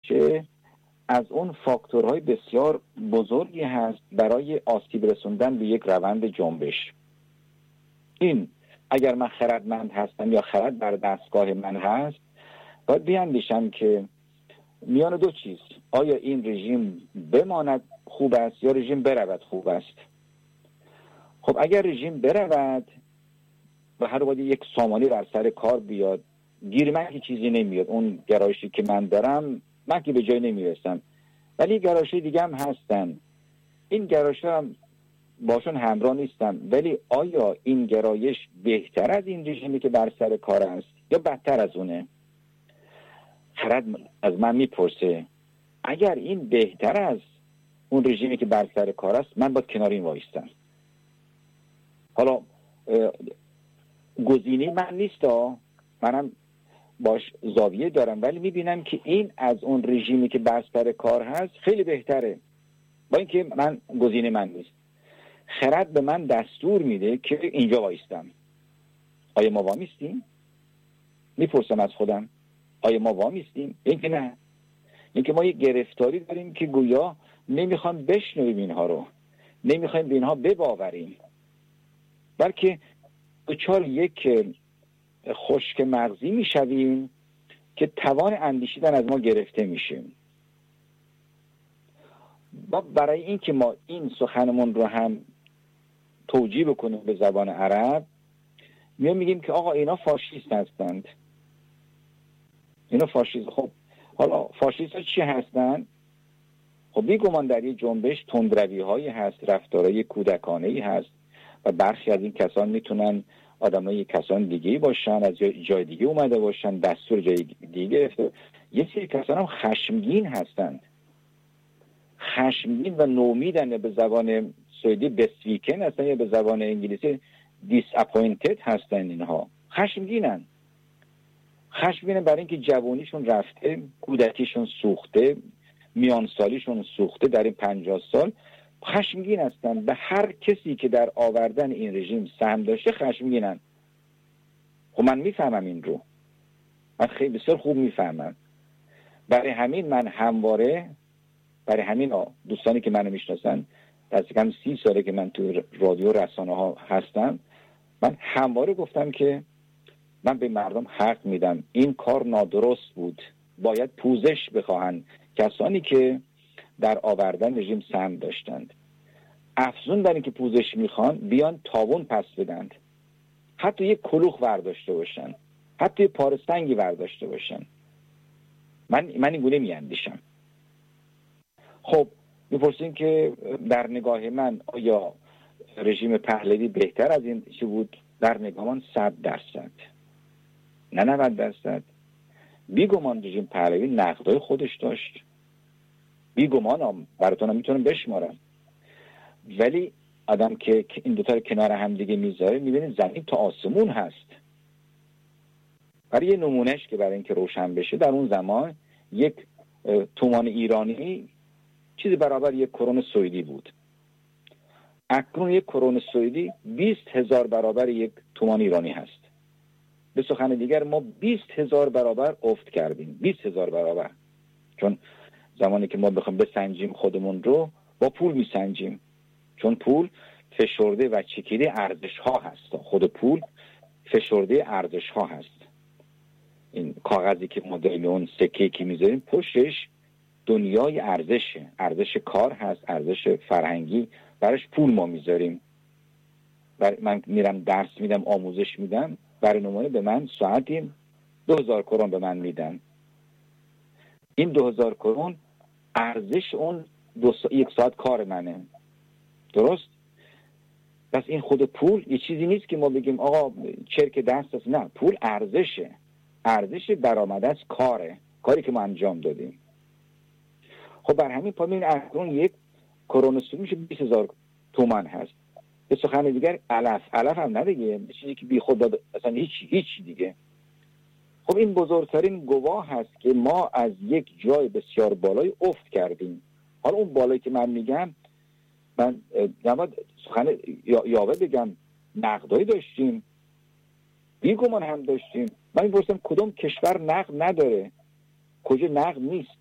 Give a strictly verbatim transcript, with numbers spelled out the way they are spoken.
که از اون فاکتورهای بسیار بزرگی هست برای آسیب رسوندن به یک روند جنبش. این اگر من خردمند هستم یا خرد در دستگاه من هست، باید بیاندیشم که میان دو چیز، آیا این رژیم بماند خوب است یا رژیم برود خوب است. خب اگر رژیم برود و هر وقت یک سامانی بر سر کار بیاد، گیر من که چیزی نمیاد. اون گرایشی که من دارم من که به جای نمیرسم، ولی گرایشی دیگه هم هستن. این گرایش هم باشون همراه نیستم، ولی آیا این گرایش بهتر از این رژیمی که بر سر کار است یا بدتر از اونه؟ خرد از من میپرسه اگر این بهتر از اون رژیمی که بر سر کار است، من باید کنار این وایستم. حالا گزینه من نیست، منم باش زاویه دارم، ولی میبینم که این از اون رژیمی که بر سر کار هست خیلی بهتره، با اینکه من گزینه من نیست. خرد به من دستور میده که اینجا وایستم. آیا ما وامیستیم؟ میپرسم از خودم آیا ما وامیستیم؟ اینکه نه، اینکه ما یک گرفتاری داریم که گویا نمیخوام بشنویم اینها رو، نمیخوایم به اینها بباوریم، بلکه دچار یک خشک مغزی میشویم که توان اندیشیدن از ما گرفته میشیم. با برای این که ما این سخنمون رو هم توجیه بکنیم به زبان عرب، میام میگیم که آقا اینا فاشیست هستند، اینا فاشیست. خب حالا فاشیست ها چی هستند؟ خب بیگمان در یه جنبش تندروی هایی هست، رفتارهای کودکانه ای هست و برخی از این کسان میتونن آدمای کسان دیگه باشن، از جای دیگه اومده باشن، دستور جای دیگه گرفته. یه سری کسان هم خشمگین هستند، خشمگین و نومیدن، به زبان سوئدی بسویکن هستن یا به زبان انگلیسی disappointed هستن. اینها خشمگینن، خشمگینن برای اینکه جوانیشون رفته، کودکیشون سوخته، میانسالیشون سوخته. در این پنجاه سال خشمگین هستن، به هر کسی که در آوردن این رژیم سهم داشته خشمگینن. خب من میفهمم این رو، من خیلی بسیار خوب میفهمم. برای همین من همواره، برای همین دوستانی که منو میشناسن، دست کم سی ساله که من تو رادیو رسانه ها هستم، من همواره گفتم که من به مردم حق میدم، این کار نادرست بود، باید پوزش بخواهند کسانی که در آوردن رژیم سهم داشتند. افزون بر این که پوزش میخوان، بیان تاوان پس بدند، حتی یک کلوخ ورداشته باشن، حتی یک پارستنگی ورداشته باشن. من من این گونه میاندیشم. خب میپرسین که در نگاه من آیا رژیم پهلوی بهتر از این چی بود؟ در نگاه من صد درصد، نه نود درصد. بیگمان رژیم پهلوی نقدای خودش داشت، بیگمان هم براتون هم میتونم بشمارم، ولی آدم که این دوتا رو کنار هم دیگه میذاره میبینید زمین تا آسمون هست. برای یه نمونهش که برای اینکه روشن بشه، در اون زمان یک تومان ایرانی چیزی برابر یک کرون سوئدی بود. اکنون یک کرون سوئدی بیست هزار برابر یک تومان ایرانی هست. به سخن دیگر ما بیست هزار برابر افت کردیم، بیست هزار برابر. چون زمانی که ما بخوام بسنجیم خودمون رو با پول میسنجیم، چون پول فشرده و چکیده ارزش ها هست. خود پول فشرده ارزش ها هست. این کاغذی که ما داریم، اون سکه‌ای که میذاریم پشتش دنیای ارزشه، ارزش کار هست، ارزش فرهنگی، براش پول ما میذاریم. بر من میرم درس میدم، آموزش میدم، برای نمونه به من ساعتی دو هزار کرون به من میدن. این دو هزار کرون ارزش اون دو سا... یک ساعت کار منه، درست؟ پس این خود پول یه چیزی نیست که ما بگیم آقا چرک دست است. نه، پول ارزشه، ارزش درآمد از کاره، کاری که ما انجام دادیم. خب بر همین پا میبینید اکنون یک کرون سوئدی میشه بیست هزار تومان هست. به سخن دیگر علف علف هم نه دیگه، چیزی که بی خود داد اصلا هیچ هیچ دیگه. خب این بزرگترین گواه هست که ما از یک جای بسیار بالای افت کردیم. حالا اون بالایی که من میگم، من نباید سخن یاوه بگم، نقدایی داشتیم، بیگمان هم داشتیم. من میپرسم کدوم کشور نقد نداره؟ کجا نقد نیست؟